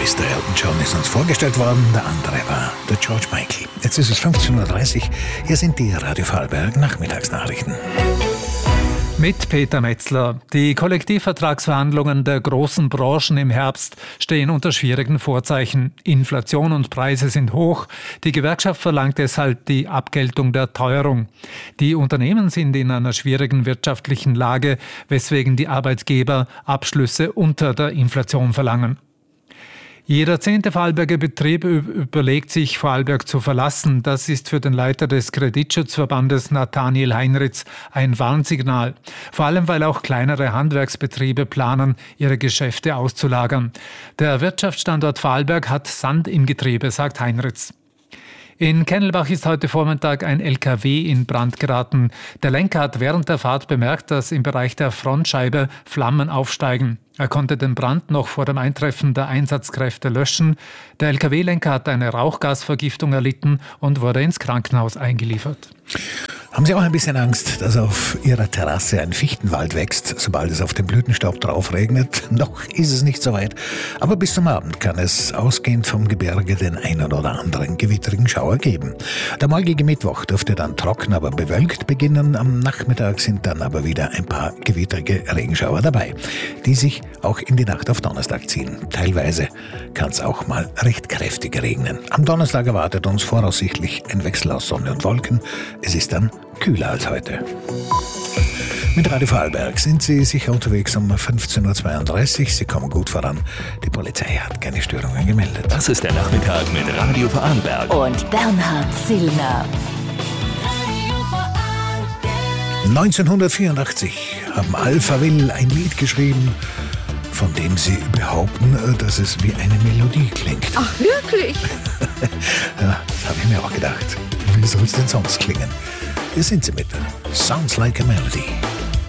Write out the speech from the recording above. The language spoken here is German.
Mr. Elton John ist uns vorgestellt worden, der andere war der George Michael. Jetzt ist es 15.30 Uhr, hier sind die Radio Vorarlberg Nachmittagsnachrichten. Mit Peter Metzler. Die Kollektivvertragsverhandlungen der großen Branchen im Herbst stehen unter schwierigen Vorzeichen. Inflation und Preise sind hoch. Die Gewerkschaft verlangt deshalb die Abgeltung der Teuerung. Die Unternehmen sind in einer schwierigen wirtschaftlichen Lage, weswegen die Arbeitgeber Abschlüsse unter der Inflation verlangen. Jeder 10. Vorarlberger Betrieb überlegt sich, Vorarlberg zu verlassen. Das ist für den Leiter des Kreditschutzverbandes Nathaniel Heinritz ein Warnsignal. Vor allem, weil auch kleinere Handwerksbetriebe planen, ihre Geschäfte auszulagern. Der Wirtschaftsstandort Vorarlberg hat Sand im Getriebe, sagt Heinritz. In Kennelbach ist heute Vormittag ein LKW in Brand geraten. Der Lenker hat während der Fahrt bemerkt, dass im Bereich der Frontscheibe Flammen aufsteigen. Er konnte den Brand noch vor dem Eintreffen der Einsatzkräfte löschen. Der LKW-Lenker hat eine Rauchgasvergiftung erlitten und wurde ins Krankenhaus eingeliefert. Haben Sie auch ein bisschen Angst, dass auf Ihrer Terrasse ein Fichtenwald wächst, sobald es auf den Blütenstaub drauf regnet? Noch ist es nicht so weit, aber bis zum Abend kann es ausgehend vom Gebirge den einen oder anderen gewittrigen Schauer geben. Der morgige Mittwoch dürfte dann trocken, aber bewölkt beginnen. Am Nachmittag sind dann aber wieder ein paar gewittrige Regenschauer dabei, die sich auch in die Nacht auf Donnerstag ziehen. Teilweise kann es auch mal recht kräftig regnen. Am Donnerstag erwartet uns voraussichtlich ein Wechsel aus Sonne und Wolken. Es ist dann kühler als heute. Mit Radio Vorarlberg sind Sie sicher unterwegs um 15.32 Uhr. Sie kommen gut voran. Die Polizei hat keine Störungen gemeldet. Das ist der Nachmittag mit Radio Vorarlberg. Und Bernhard Zillner. 1984 haben Alpha Will ein Lied geschrieben, von dem sie behaupten, dass es wie eine Melodie klingt. Ach, wirklich? Ja, das habe ich mir auch gedacht. Wie soll es denn sonst klingen? Hier sind sie mit Sounds Like a Melody.